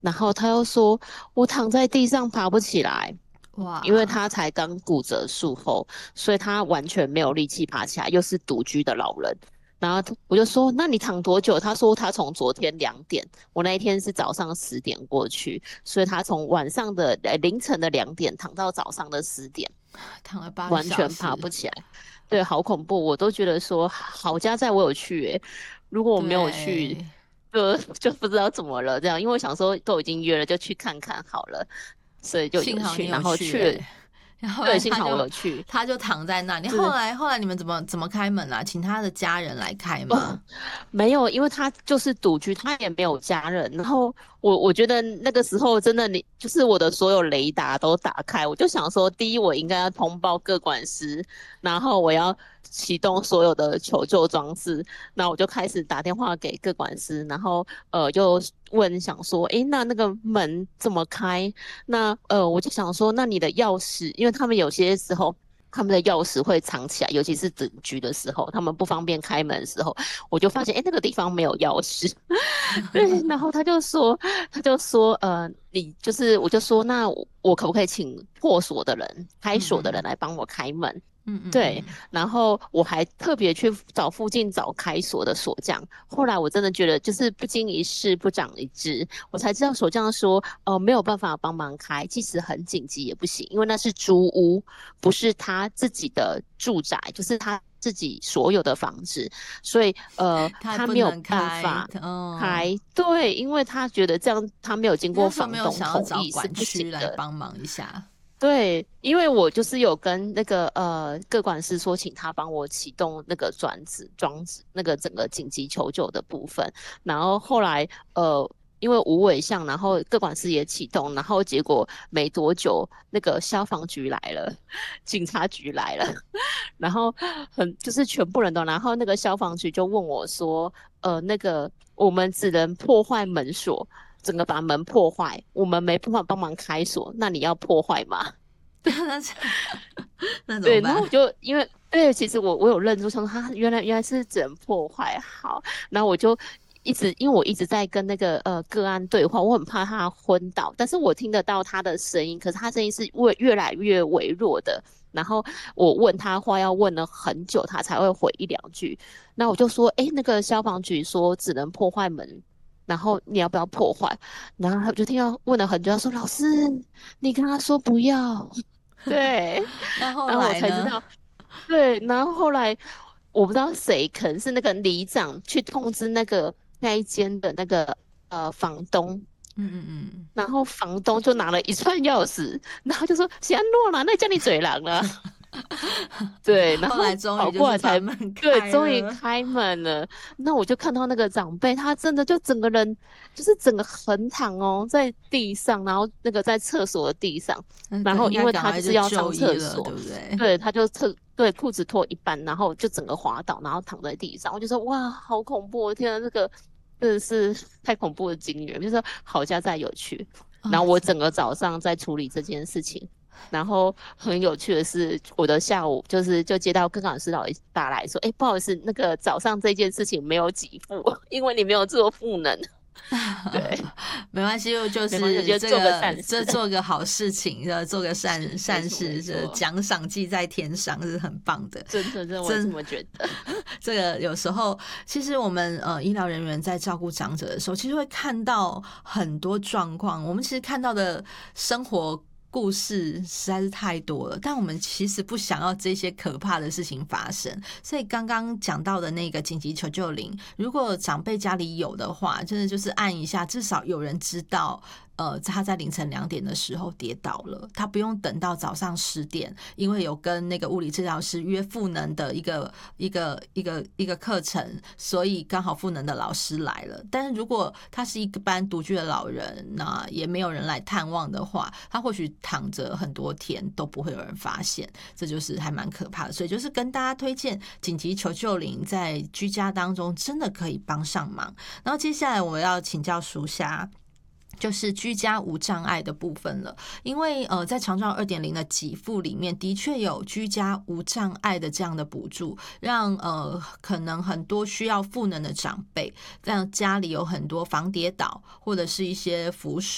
然后他又说我躺在地上爬不起来，因为哇， 他才刚骨折术后，所以他完全没有力气爬起来，又是独居的老人。然后我就说：“那你躺多久？”他说：“他从昨天2点，我那一天是早上10点过去，所以他从晚上的凌晨的2点躺到早上的10点， 躺了八个完全爬小时， 不起来。对，好恐怖！我都觉得说好家在我有去欸，如果我没有去， 对， 就不知道怎么了这样。因为我想说都已经约了，就去看看好了，所以就有去， 幸好你有然后去哎、 去了。 然后对，幸好我来他就有去。 他就躺在那里。后是来后来你们怎么开门啊？请他的家人来开吗？ 哦，没有，因为他就是独居，他也没有家人。然后我觉得那个时候真的你就是我的所有雷达都打开，我就想说，第一我应该要通报各管师，然后我要启动所有的求救装置，那我就开始打电话给各管师，然后就问想说，诶，那个门怎么开？那我就想说，那你的钥匙，因为他们有些时候。他们的钥匙会藏起来，尤其是整局的时候，他们不方便开门的时候，我就发现，哎，那个地方没有钥匙。对，然后他就说，你就是，我就说，那我可不可以请破锁的人、开锁的人嗯嗯来帮我开门？ 嗯嗯对， 嗯， 然后我还特别去找附近找开锁的锁匠。后来我真的觉得，就是不经一事不长一智，我才知道锁匠说，没有办法帮忙开，即使很紧急也不行，因为那是租屋，不是他自己的住宅，就是他自己所有的房子，所以他他没有不能开， 办法哦。 开。对，因为他觉得这样他没有经过你那时候没房东有想要同意是找管不行的。 区来帮忙一下？ 对，因为我就是有跟那个各管师说，请他帮我启动那个装置那个整个紧急求救的部分，然后后来因为无尾项，然后各管师也启动，然后结果没多久那个消防局来了，警察局来了，然后就是全部人都，然后那个消防局就问我说，那个我们只能破坏门锁。整个把门破坏，我们没办法帮忙开锁，那你要破坏吗？ 那那怎么对，然后办？ 我就因为对，其实我有认出，想说他原来是整破坏好，然后我就因为我一直在跟那个个案对话，我很怕他昏倒，但是我听得到他的声音，可是他声音是越来越微弱的。然后我问他话要问了很久，他才会回1、2句。那我就说，诶，那个消防局说只能破坏门，然后你要不要破坏？然后他就听到问了很久，他说老师，你跟他说不要。对， 那后然后我来呢？ 才知道，对，然后后来我不知道谁，可能是那个里长去通知那一间的那个房东， 嗯嗯嗯， 然后房东就拿了一串钥匙，然后就说喜安诺啦，那叫你嘴狼了。对，然后后来终于跑就是把过来才， 门对， 开了。 终于开门了。那我就看到那个长辈，他真的就整个人就是整个横躺哦，在地上，然后那个在厕所的地上， 那个应然后因为他就该赶快就是要上就医了，对厕所， 不对？ 对，他就对，裤子脱一半，然后就整个滑倒，然后躺在地上。我就说哇，好恐怖！我天啊，这个真的是太恐怖的经验，就是好家在有趣。然啊， 后我整个早上在处理这件事情。然后很有趣的是，我的下午就接到跟老师打来说，哎，不好意思，那个早上这件事情没有给付，因为你没有做赋能。对， 没关系，就没关系，我是就做个善这事。 做个好事情，做个没善事， 错没错， 奖赏记在天上是很棒的。 真的我也这真么觉得。 这个有时候，其实我们医疗人员在照顾长者的时候，其实会看到很多状况。我们其实看到的生活故事实在是太多了，但我们其实不想要这些可怕的事情发生。所以刚刚讲到的那个紧急求救铃，如果长辈家里有的话，真的就是按一下，至少有人知道。他在凌晨2点的时候跌倒了，他不用等到早上10点，因为有跟那个物理治疗师约赋能的一个课程，所以刚好赋能的老师来了。但是如果他是一般独居的老人，那也没有人来探望的话，他或许躺着很多天都不会有人发现，这就是还蛮可怕的。所以就是跟大家推荐紧急求救铃在居家当中真的可以帮上忙。然后接下来我要请教属下。就是居家无障碍的部分了，因为在长照2.0的给付里面，的确有居家无障碍的这样的补助，让可能很多需要赋能的长辈，让家里有很多防跌倒或者是一些扶